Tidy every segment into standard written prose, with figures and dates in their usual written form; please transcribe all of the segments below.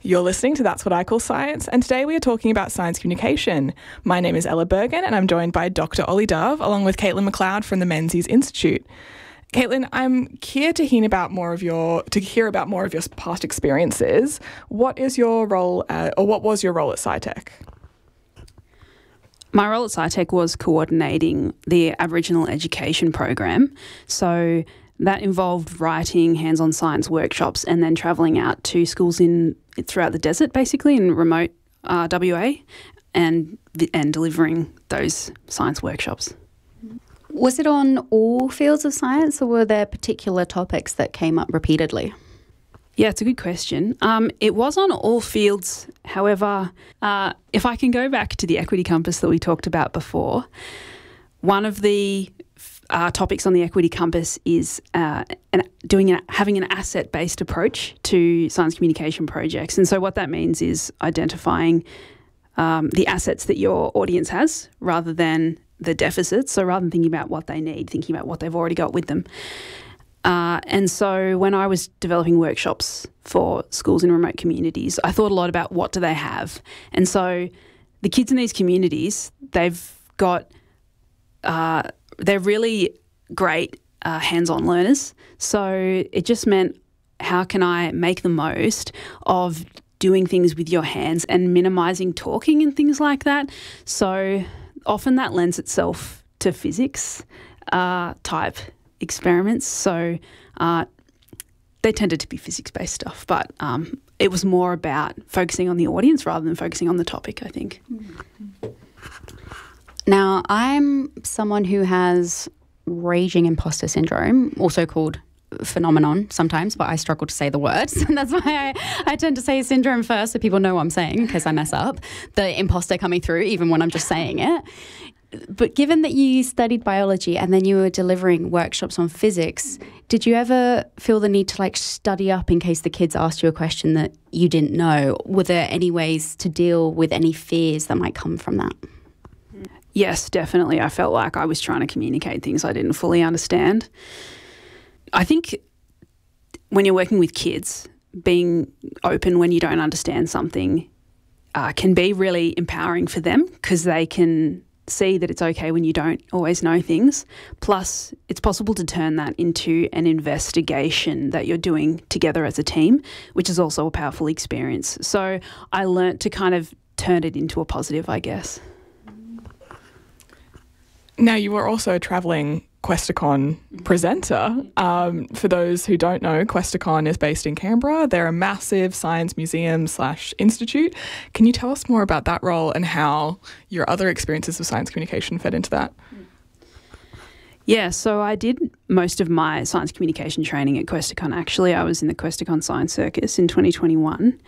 You're listening to That's What I Call Science, and today we are talking about science communication. My name is Ella Bergen, and I'm joined by Dr. Ollie Dove, along with Caitlin McLeod from the Menzies Institute. Caitlin, I'm here to hear about more of your past experiences. What is your role, or what was your role at SciTech? My role at SciTech was coordinating the Aboriginal education program. So that involved writing hands-on science workshops and then travelling out to schools throughout the desert, basically, in remote WA, and delivering those science workshops. Was it on all fields of science, or were there particular topics that came up repeatedly? Yeah, it's a good question. It was on all fields. However, if I can go back to the equity compass that we talked about before, one of the topics on the equity compass is having an asset-based approach to science communication projects. And so what that means is identifying the assets that your audience has rather than the deficits. So rather than thinking about what they need, thinking about what they've already got with them. And so when I was developing workshops for schools in remote communities, I thought a lot about what do they have. And so the kids in these communities, they've got they're really great hands-on learners. So it just meant, how can I make the most of doing things with your hands and minimising talking and things like that? So often that lends itself to physics type experiments. So they tended to be physics-based stuff, but it was more about focusing on the audience rather than focusing on the topic, I think. Now, I'm someone who has raging imposter syndrome, also called phenomenon sometimes, but I struggle to say the words. And that's why I tend to say syndrome first so people know what I'm saying, in case I mess up. The imposter coming through, even when I'm just saying it. But given that you studied biology and then you were delivering workshops on physics, did you ever feel the need to study up in case the kids asked you a question that you didn't know? Were there any ways to deal with any fears that might come from that? Yes, definitely. I felt like I was trying to communicate things I didn't fully understand. I think when you're working with kids, being open when you don't understand something can be really empowering for them, because they can see that it's okay when you don't always know things. Plus, it's possible to turn that into an investigation that you're doing together as a team, which is also a powerful experience. So I learnt to kind of turn it into a positive, I guess. Now, you were also a travelling Questacon presenter. For those who don't know, Questacon is based in Canberra. They're a massive science museum / institute. Can you tell us more about that role and how your other experiences of science communication fed into that? Yeah, so I did most of my science communication training at Questacon. Actually, I was in the Questacon Science Circus in 2021.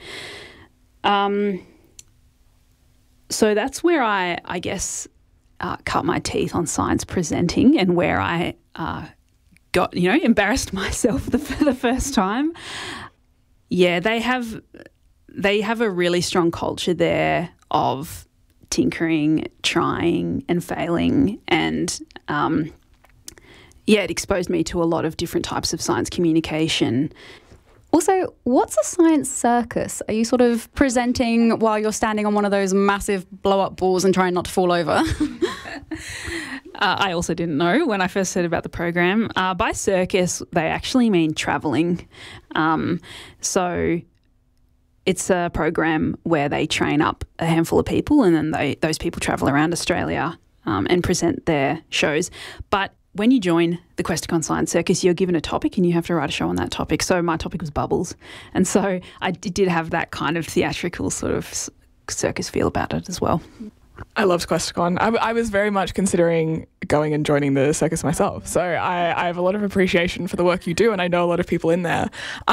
So that's where I guess, cut my teeth on science presenting, and where I got, embarrassed myself for the first time. Yeah, they have a really strong culture there of tinkering, trying and failing, and it exposed me to a lot of different types of science communication. Also, what's a science circus? Are you sort of presenting while you're standing on one of those massive blow-up balls and trying not to fall over? I also didn't know when I first heard about the program. By circus, they actually mean travelling. So it's a program where they train up a handful of people, and then those people travel around Australia and present their shows. But when you join the Questacon Science Circus, you're given a topic and you have to write a show on that topic. So my topic was bubbles. And so I did have that kind of theatrical sort of circus feel about it as well. I loved Questacon. I was very much considering going and joining the circus myself. So I have a lot of appreciation for the work you do, and I know a lot of people in there.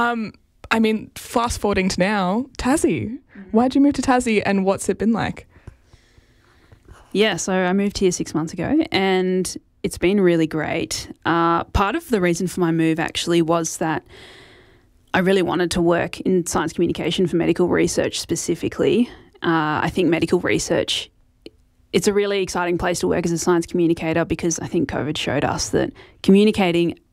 Fast forwarding to now, Tassie. Why'd you move to Tassie, and what's it been like? Yeah, so I moved here 6 months ago, and it's been really great. Part of the reason for my move actually was that I really wanted to work in science communication for medical research specifically. I think medical research, it's a really exciting place to work as a science communicator, because I think COVID showed us that communicating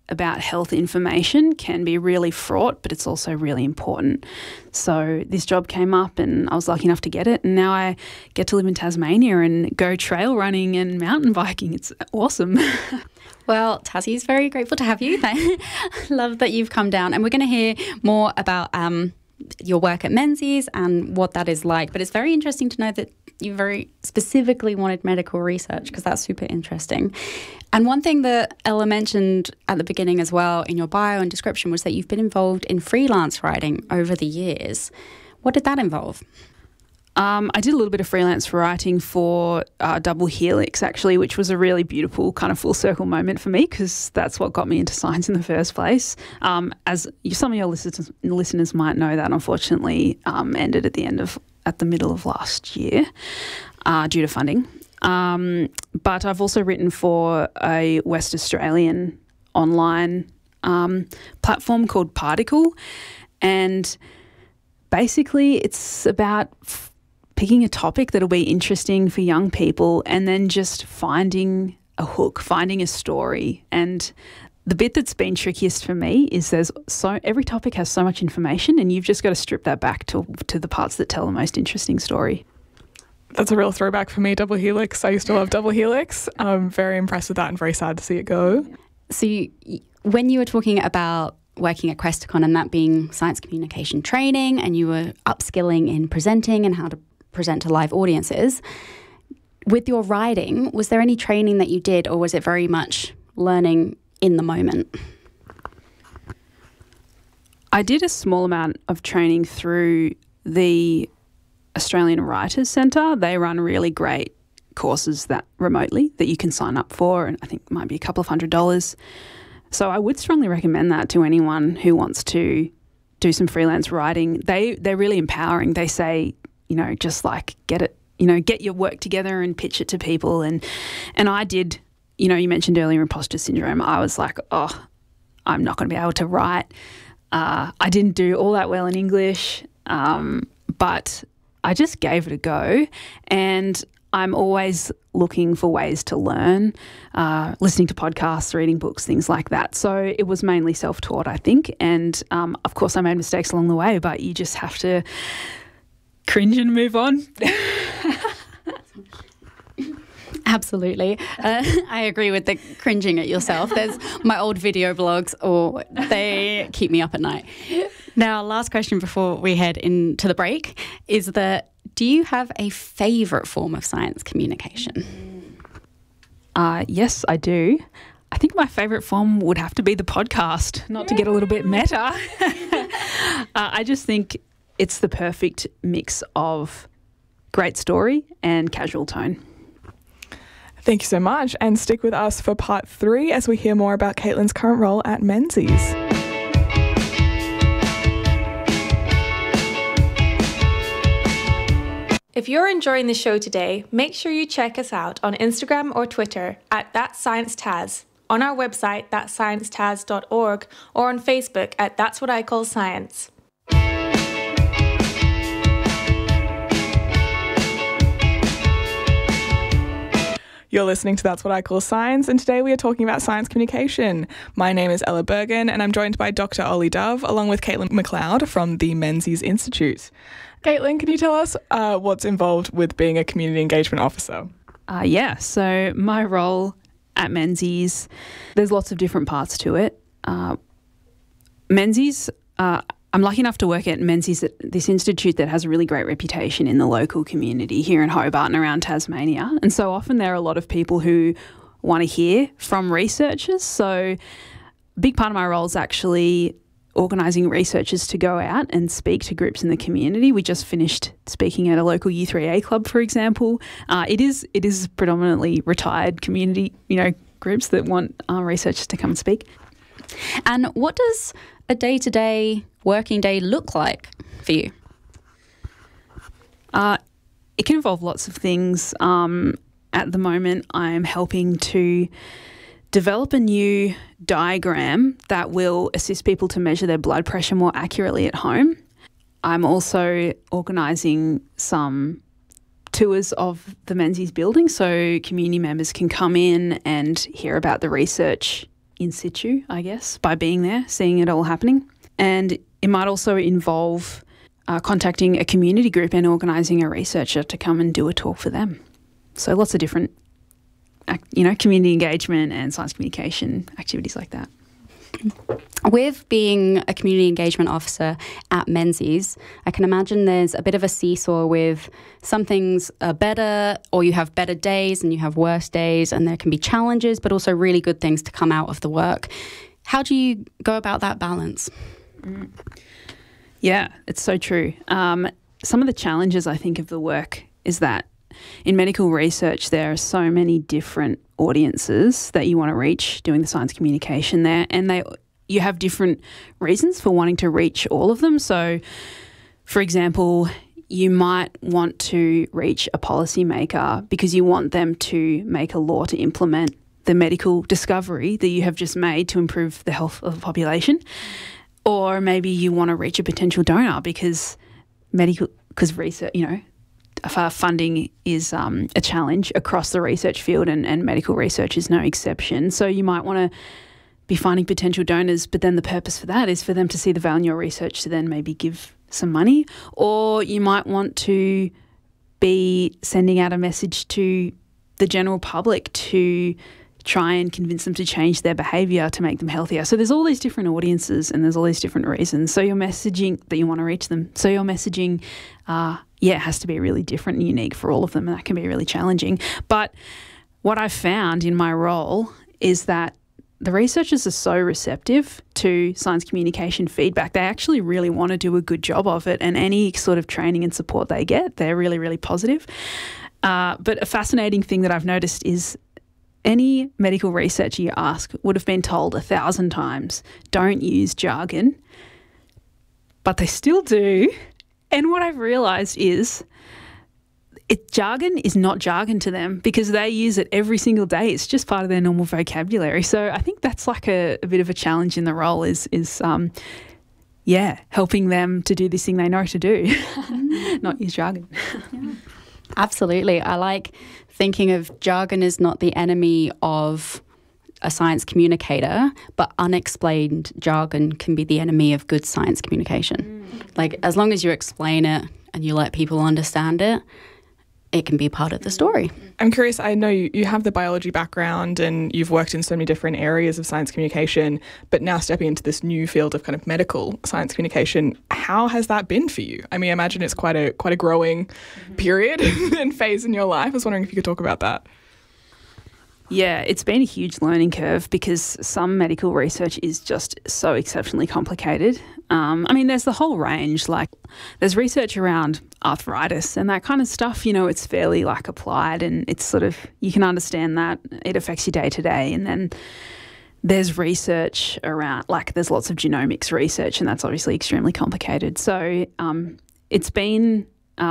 about health information can be really fraught, but it's also really important. So this job came up and I was lucky enough to get it, and now I get to live in Tasmania and go trail running and mountain biking. It's awesome. Well, Tassie's very grateful to have you. Love that you've come down, and we're going to hear more about your work at Menzies and what that is like. But it's very interesting to know that you very specifically wanted medical research, because that's super interesting. And one thing that Ella mentioned at the beginning as well in your bio and description was that you've been involved in freelance writing over the years. What did that involve? I did a little bit of freelance writing for Double Helix, actually, which was a really beautiful kind of full circle moment for me, because that's what got me into science in the first place. As some of your listeners might know, that unfortunately ended at the middle of last year due to funding. But I've also written for a West Australian online platform called Particle, and basically it's about picking a topic that'll be interesting for young people and then just finding a hook, finding a story. And the bit that's been trickiest for me is every topic has so much information, and you've just got to strip that back to the parts that tell the most interesting story. That's a real throwback for me, Double Helix. I used to love Double Helix. I'm very impressed with that and very sad to see it go. So when you were talking about working at Questacon and that being science communication training, and you were upskilling in presenting and how to present to live audiences, with your writing, was there any training that you did, or was it very much learning in the moment? I did a small amount of training through the Australian Writers Centre. They run really great courses remotely that you can sign up for, and I think it might be a couple of $100. So I would strongly recommend that to anyone who wants to do some freelance writing. They're really empowering. They say, just like get your work together and pitch it to people. And I did, you mentioned earlier imposter syndrome. I was like, I'm not going to be able to write. I didn't do all that well in English, but I just gave it a go. And I'm always looking for ways to learn, listening to podcasts, reading books, things like that. So it was mainly self-taught, I think. And of course I made mistakes along the way, but you just have to cringe and move on. Absolutely. I agree with the cringing at yourself. There's my old video blogs, or they keep me up at night. Now, last question before we head into the break is that, do you have a favourite form of science communication? Yes, I do. I think my favourite form would have to be the podcast, not to get a little bit meta. I just think it's the perfect mix of great story and casual tone. Thank you so much, and stick with us for part 3 as we hear more about Caitlin's current role at Menzies. If you're enjoying the show today, make sure you check us out on Instagram or Twitter at ThatScienceTaz, on our website thatsciencetaz.org, or on Facebook at That's What I Call Science. You're listening to That's What I Call Science, and today we are talking about science communication. My name is Ella Bergen, and I'm joined by Dr. Ollie Dove, along with Caitlin McLeod from the Menzies Institute. Caitlin, can you tell us what's involved with being a community engagement officer? So my role at Menzies, there's lots of different parts to it. Menzies, I'm lucky enough to work at Menzies, this institute that has a really great reputation in the local community here in Hobart and around Tasmania. And so often there are a lot of people who want to hear from researchers. So a big part of my role is actually organising researchers to go out and speak to groups in the community. We just finished speaking at a local U3A club, for example. It is predominantly retired community, groups that want researchers to come and speak. And what does a day-to-day working day look like for you? It can involve lots of things. At the moment, I'm helping to develop a new diagram that will assist people to measure their blood pressure more accurately at home. I'm also organising some tours of the Menzies building so community members can come in and hear about the research in situ, I guess, by being there, seeing it all happening. And it might also involve contacting a community group and organising a researcher to come and do a talk for them. So lots of different, community engagement and science communication activities like that. With being a community engagement officer at Menzies, I can imagine there's a bit of a seesaw with some things are better, or you have better days and you have worse days, and there can be challenges, but also really good things to come out of the work. How do you go about that balance? Yeah, it's so true. Some of the challenges, I think, of the work is that in medical research, there are so many different audiences that you want to reach doing the science communication there, and you have different reasons for wanting to reach all of them. So, for example, you might want to reach a policymaker because you want them to make a law to implement the medical discovery that you have just made to improve the health of the population. Or maybe you want to reach a potential donor because research, funding is a challenge across the research field, and medical research is no exception. So you might want to be finding potential donors, but then the purpose for that is for them to see the value in your research to then maybe give some money. Or you might want to be sending out a message to the general public to try and convince them to change their behaviour to make them healthier. So there's all these different audiences and there's all these different reasons. So your messaging that you want to reach them. So your messaging, it has to be really different and unique for all of them, and that can be really challenging. But what I've found in my role is that the researchers are so receptive to science communication feedback. They actually really want to do a good job of it, and any sort of training and support they get, they're really, really positive. But a fascinating thing that I've noticed is any medical researcher you ask would have been told 1,000 times, don't use jargon, but they still do. And what I've realised is jargon is not jargon to them because they use it every single day. It's just part of their normal vocabulary. So I think that's like a bit of a challenge in the role is helping them to do this thing they know to do, not use jargon. Yeah. Absolutely. I like thinking of jargon as not the enemy of a science communicator, but unexplained jargon can be the enemy of good science communication. Like, as long as you explain it and you let people understand it, it can be part of the story. I'm curious, I know you have the biology background and you've worked in so many different areas of science communication, but now stepping into this new field of kind of medical science communication, how has that been for you? I mean, I imagine it's quite a growing period and phase in your life. I was wondering if you could talk about that. Yeah, it's been a huge learning curve because some medical research is just so exceptionally complicated. There's the whole range. Like, there's research around arthritis and that kind of stuff. It's fairly applied, and it's sort of, you can understand that it affects you day to day. And then there's research around, there's lots of genomics research, and that's obviously extremely complicated. So it's been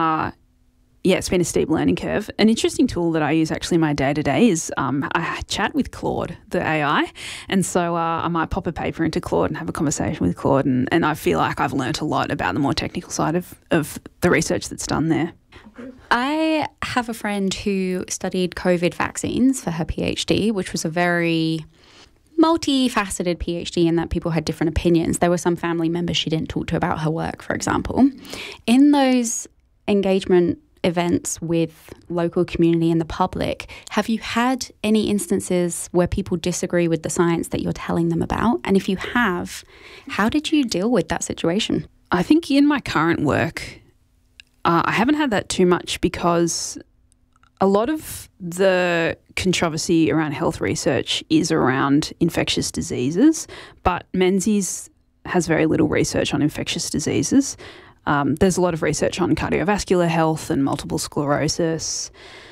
it's been a steep learning curve. An interesting tool that I use actually in my day-to-day is I chat with Claude, the AI. And so I might pop a paper into Claude and have a conversation with Claude, and I feel like I've learnt a lot about the more technical side of the research that's done there. I have a friend who studied COVID vaccines for her PhD, which was a very multifaceted PhD in that people had different opinions. There were some family members she didn't talk to about her work, for example. In those engagement events with local community and the public, have you had any instances where people disagree with the science that you're telling them about? And if you have, how did you deal with that situation? I think in my current work, I haven't had that too much because a lot of the controversy around health research is around infectious diseases, but Menzies has very little research on infectious diseases. There's a lot of research on cardiovascular health and multiple sclerosis,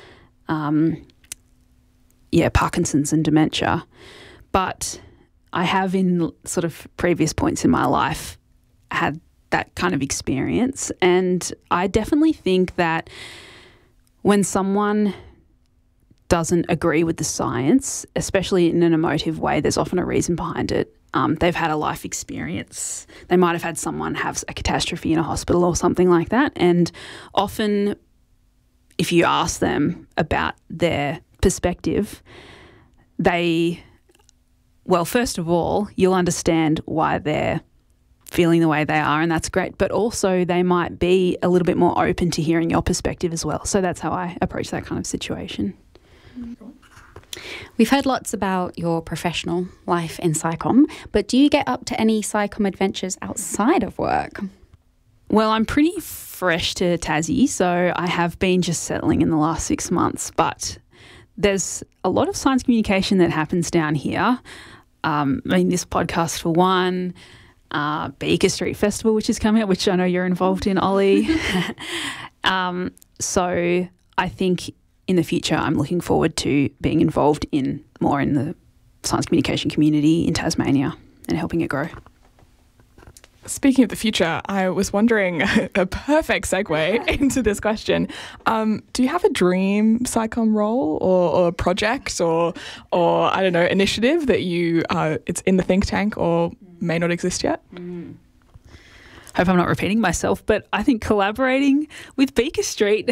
Parkinson's and dementia. But I have in sort of previous points in my life had that kind of experience. And I definitely think that when someone doesn't agree with the science, especially in an emotive way, there's often a reason behind it. They've had a life experience. They might have had someone have a catastrophe in a hospital or something like that. And often if you ask them about their perspective, they well, first of all, you'll understand why they're feeling the way they are, and that's great. But also they might be a little bit more open to hearing your perspective as well. So that's how I approach that kind of situation. We've heard lots about your professional life in SciComm, but do you get up to any SciComm adventures outside of work? Well, I'm pretty fresh to Tassie, so I have been just settling in the last 6 months, but there's a lot of science communication that happens down here. This podcast for one, Beaker Street Festival, which is coming up, which I know you're involved in, Ollie. So I think in the future, I'm looking forward to being involved more in the science communication community in Tasmania and helping it grow. Speaking of the future, I was wondering, a perfect segue into this question. Do you have a dream SciComm role or project or I don't know, initiative that it's in the think tank or may not exist yet? Hope I'm not repeating myself, but I think collaborating with Beaker Street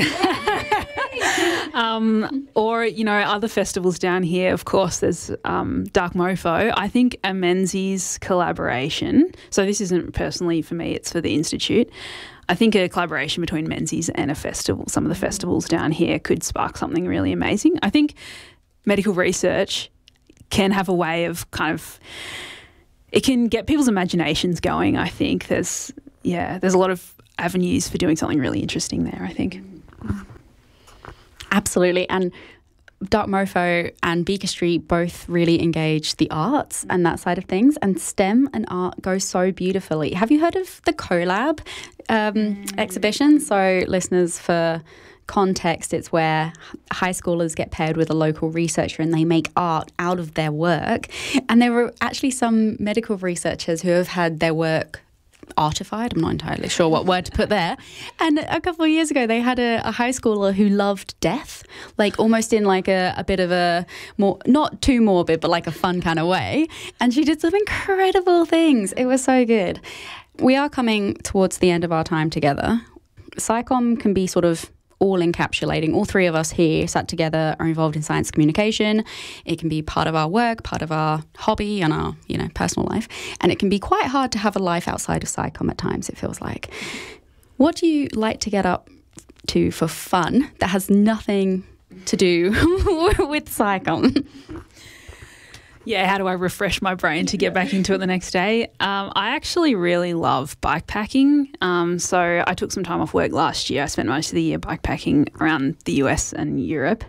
or, other festivals down here. Of course, there's Dark Mofo. I think a Menzies collaboration, so this isn't personally for me, it's for the Institute. I think a collaboration between Menzies and a festival, some of the festivals down here, could spark something really amazing. I think medical research can have a way of it can get people's imaginations going, I think. There's a lot of avenues for doing something really interesting there, I think. Absolutely. And Dark Mofo and Beaker Street both really engage the arts and that side of things. And STEM and art go so beautifully. Have you heard of the CoLab exhibition? So listeners, for context, it's where high schoolers get paired with a local researcher and they make art out of their work. And there were actually some medical researchers who have had their work artified. I'm not entirely sure what word to put there. And a couple of years ago, they had a high schooler who loved death, like almost in like a bit of a more, not too morbid, but like a fun kind of way. And she did some incredible things. It was so good. We are coming towards the end of our time together. SciComm can be sort of all encapsulating. All three of us here sat together are involved in science communication. It can be part of our work, part of our hobby and our, personal life. And it can be quite hard to have a life outside of SciComm at times, it feels like. What do you like to get up to for fun that has nothing to do with SciComm? Yeah, how do I refresh my brain to get back into it the next day? I actually really love bikepacking. So I took some time off work last year. I spent most of the year bikepacking around the US and Europe.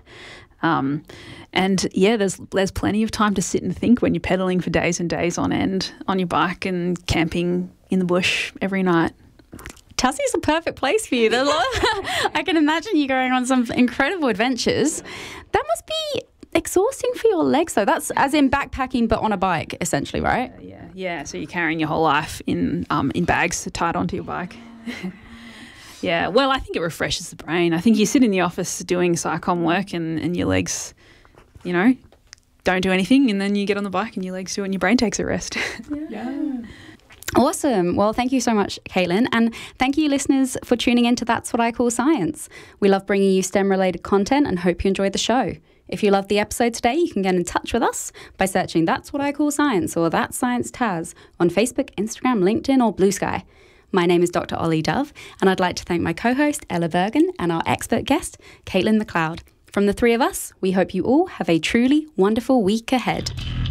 There's plenty of time to sit and think when you're pedaling for days and days on end on your bike and camping in the bush every night. Tassie's a perfect place for you. I can imagine you going on some incredible adventures. That must be exhausting for your legs, though. That's as in backpacking, but on a bike, essentially, right? Yeah. So you're carrying your whole life in bags tied onto your bike. Yeah. Well, I think it refreshes the brain. I think you sit in the office doing SciComm work, and your legs, don't do anything, and then you get on the bike and your legs do it, and your brain takes a rest. Yeah. Awesome. Well, thank you so much, Caitlin. And thank you, listeners, for tuning in to That's What I Call Science. We love bringing you STEM-related content and hope you enjoyed the show. If you loved the episode today, you can get in touch with us by searching That's What I Call Science or That's Science Taz on Facebook, Instagram, LinkedIn or Blue Sky. My name is Dr. Ollie Dove, and I'd like to thank my co-host, Ella Bergen, and our expert guest, Caitlin McLeod. From the three of us, we hope you all have a truly wonderful week ahead.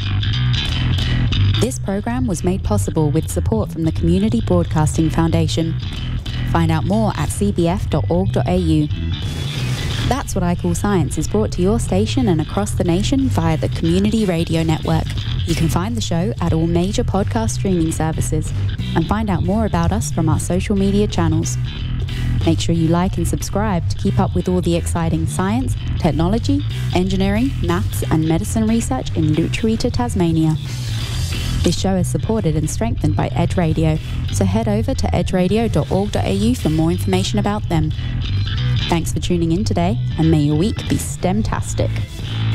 This program was made possible with support from the Community Broadcasting Foundation. Find out more at cbf.org.au. That's What I Call Science is brought to your station and across the nation via the Community Radio Network. You can find the show at all major podcast streaming services and find out more about us from our social media channels. Make sure you like and subscribe to keep up with all the exciting science, technology, engineering, maths and medicine research in Lutruwita, Tasmania. This show is supported and strengthened by Edge Radio, so head over to edgeradio.org.au for more information about them. Thanks for tuning in today, and may your week be STEM-tastic.